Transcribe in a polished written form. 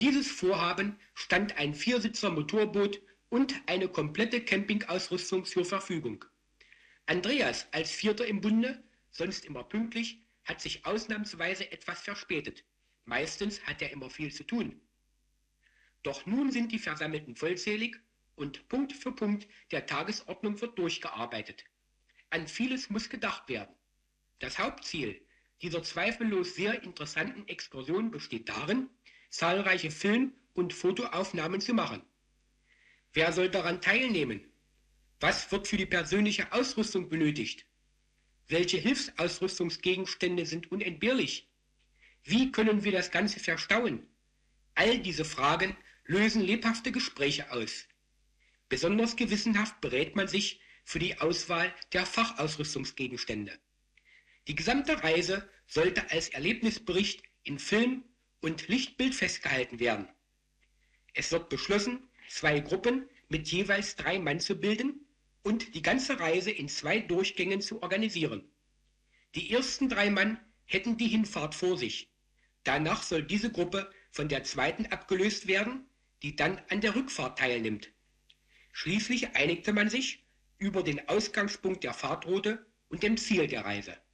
Dieses Vorhaben stand ein Viersitzer-Motorboot und eine komplette Campingausrüstung zur Verfügung. Andreas als Vierter im Bunde, sonst immer pünktlich, hat sich ausnahmsweise etwas verspätet. Meistens hat er immer viel zu tun. Doch nun sind die Versammelten vollzählig und Punkt für Punkt der Tagesordnung wird durchgearbeitet. An vieles muss gedacht werden. Das Hauptziel dieser zweifellos sehr interessanten Exkursion besteht darin, zahlreiche Film- und Fotoaufnahmen zu machen. Wer soll daran teilnehmen? Was wird für die persönliche Ausrüstung benötigt? Welche Hilfsausrüstungsgegenstände sind unentbehrlich? Wie können wir das Ganze verstauen? All diese Fragen lösen lebhafte Gespräche aus. Besonders gewissenhaft berät man sich für die Auswahl der Fachausrüstungsgegenstände. Die gesamte Reise sollte als Erlebnisbericht in Film und Lichtbild festgehalten werden. Es wird beschlossen, 2 Gruppen mit jeweils 3 Mann zu bilden und die ganze Reise in 2 Durchgängen zu organisieren. Die ersten 3 Mann hätten die Hinfahrt vor sich. Danach soll diese Gruppe von der zweiten abgelöst werden, die dann an der Rückfahrt teilnimmt. Schließlich einigte man sich über den Ausgangspunkt der Fahrtroute und dem Ziel der Reise.